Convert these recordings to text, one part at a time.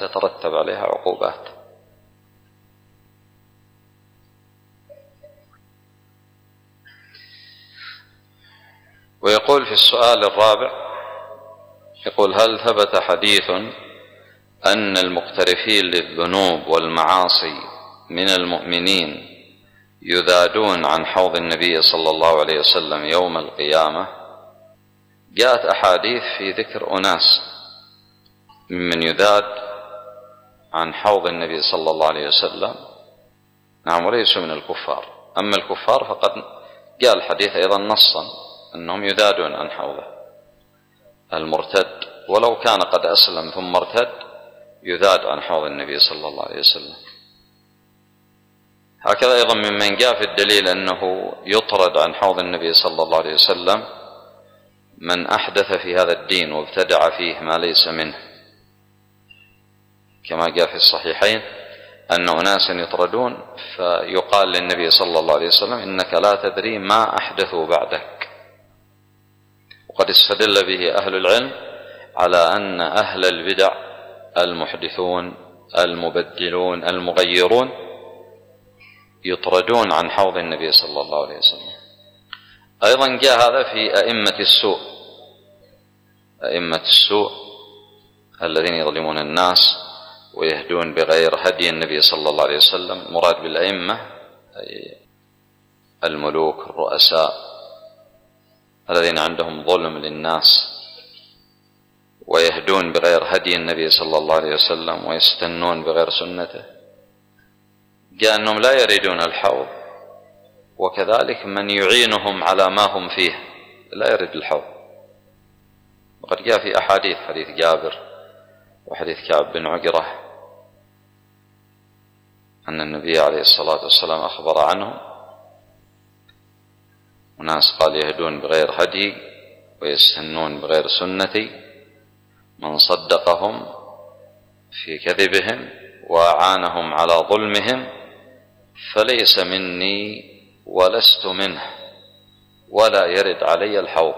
ستترتب عليها عقوبات. ويقول في السؤال الرابع، يقول: هل ثبت حديث أن المقترفين للذنوب والمعاصي من المؤمنين يذادون عن حوض النبي صلى الله عليه وسلم يوم القيامة؟ جاءت أحاديث في ذكر أناس ممن يذاد عن حوض النبي صلى الله عليه وسلم، نعم، وليسوا من الكفار. أما الكفار فقد جاء الحديث أيضا نصا أنهم يذادون عن حوضه. المرتد ولو كان قد أسلم ثم ارتد يذاد عن حوض النبي صلى الله عليه وسلم. هكذا أيضا ممن جاء في الدليل أنه يطرد عن حوض النبي صلى الله عليه وسلم من أحدث في هذا الدين وابتدع فيه ما ليس منه، كما جاء في الصحيحين أن أناسا يطردون فيقال للنبي صلى الله عليه وسلم: إنك لا تدري ما أحدثوا بعدك. وقد استدل به أهل العلم على أن أهل البدع المحدثون المبدلون المغيرون يطردون عن حوض النبي صلى الله عليه وسلم. أيضا جاء هذا في أئمة السوء، أئمة السوء الذين يظلمون الناس ويهدون بغير هدي النبي صلى الله عليه وسلم. المراد بالأئمة أي الملوك الرؤساء الذين عندهم ظلم للناس ويهدون بغير هدي النبي صلى الله عليه وسلم ويستنون بغير سنته. جاء أنهم لا يريدون الحوض، وكذلك من يعينهم على ما هم فيه لا يريد الحوض. وقد جاء في أحاديث، حديث جابر وحديث كعب بن عجرة، أن النبي عليه الصلاة والسلام أخبر عنهم وناس قال يهدون بغير هدي ويستنون بغير سنتي، من صدقهم في كذبهم وأعانهم على ظلمهم فليس مني ولست منه ولا يرد علي الحوض،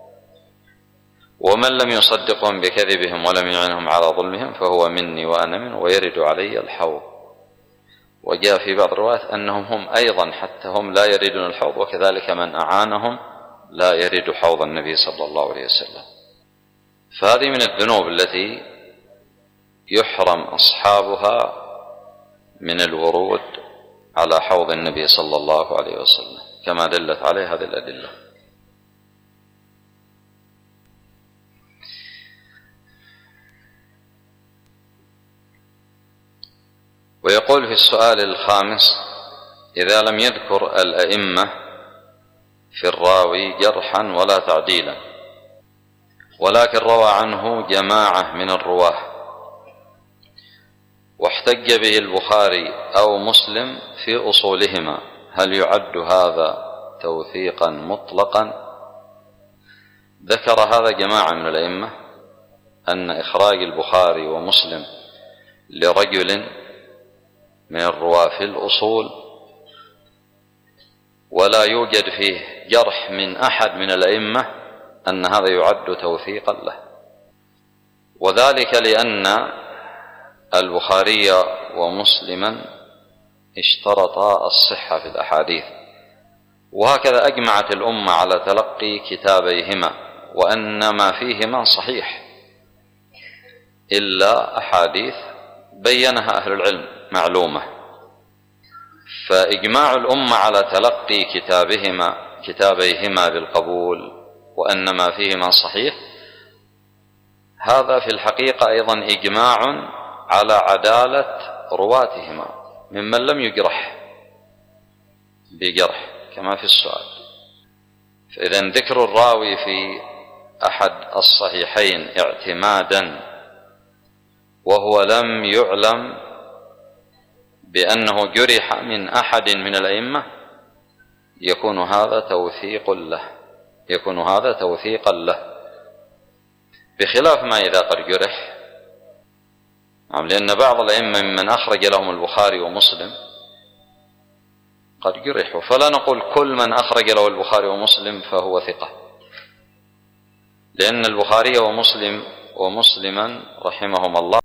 ومن لم يصدقهم بكذبهم ولم يعنهم على ظلمهم فهو مني وأنا منه ويرد علي الحوض. وجاء في بعض الروايات أنهم هم أيضا حتى هم لا يريدون الحوض، وكذلك من أعانهم لا يرد حوض النبي صلى الله عليه وسلم. فهذه من الذنوب التي يحرم أصحابها من الورود على حوض النبي صلى الله عليه وسلم، كما دلت عليه هذه الأدلة. ويقول في السؤال الخامس: إذا لم يذكر الأئمة في الراوي جرحا ولا تعديلا، ولكن روى عنه جماعة من الرواه واحتج به البخاري أو مسلم في أصولهما، هل يعد هذا توثيقا مطلقا؟ ذكر هذا جماعة من الأئمة أن إخراج البخاري ومسلم لرجل من الرواة في الأصول ولا يوجد فيه جرح من أحد من الأئمة أن هذا يعد توثيقا له، وذلك لأن البخاري ومسلما اشترطا الصحة في الأحاديث، وهكذا أجمعت الأمة على تلقي كتابيهما وأن ما فيهما صحيح إلا أحاديث بينها أهل العلم معلومة. فإجماع الأمة على تلقي كتابيهما بالقبول وأن ما فيهما صحيح، هذا في الحقيقة أيضا إجماع على عدالة رواتهما ممن لم يجرح بجرح كما في السؤال. فإذا ذكر الراوي في أحد الصحيحين اعتمادا وهو لم يعلم بأنه جرح من أحد من الأئمة يكون هذا توثيقا له، بخلاف ما إذا قد جرح. لأن بعض الأئمة ممن أخرج لهم البخاري ومسلم قد جرحوا، فلا نقول كل من أخرج له البخاري ومسلم فهو ثقة، لأن البخاري ومسلما رحمهم الله